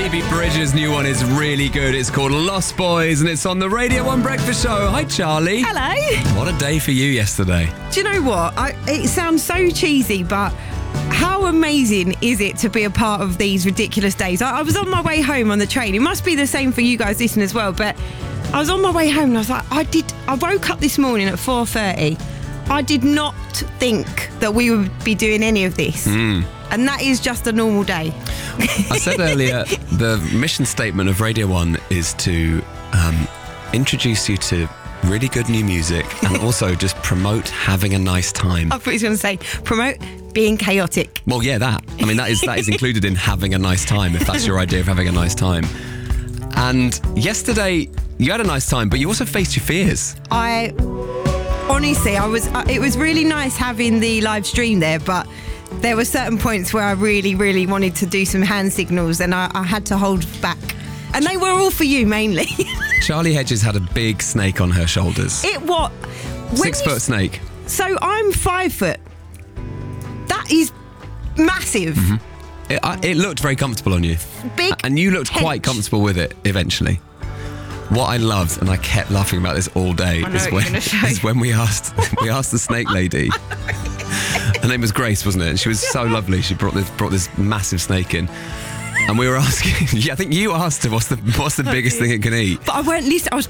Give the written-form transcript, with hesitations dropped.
Phoebe Bridgers' new one is really good. It's called Lost Boys and it's on the Radio 1 Breakfast Show. Hi, Charlie. Hello. What a day for you yesterday. Do you know what? It sounds so cheesy, but how amazing is it to be a part of these ridiculous days? I was on my way home on the train. It must be the same for you guys listening as well, but I was on my way home and I was like, I woke up this morning at 4:30. I did not think that we would be doing any of this. And that is just a normal day. I said earlier, the mission statement of Radio 1 is to introduce you to really good new music and also just promote having a nice time. I thought he was going to say, promote being chaotic. Well, yeah, that. I mean, that is included in having a nice time, if that's your idea of having a nice time. And yesterday, you had a nice time, but you also faced your fears. Honestly, it was really nice having the live stream there, but there were certain points where I really, really wanted to do some hand signals and I had to hold back. And they were all for you, mainly. Charlie Hedges had a big snake on her shoulders. 6 foot snake. So I'm 5 foot. That is massive. Mm-hmm. It looked very comfortable on you. Big. And you looked quite comfortable with it eventually. What I loved, and I kept laughing about this all day, is when we asked the snake lady. Her name was Grace, wasn't it? And she was so lovely. She brought this massive snake in. And we were asking, I think you asked her, what's the biggest thing it can eat? But I weren't listening. I was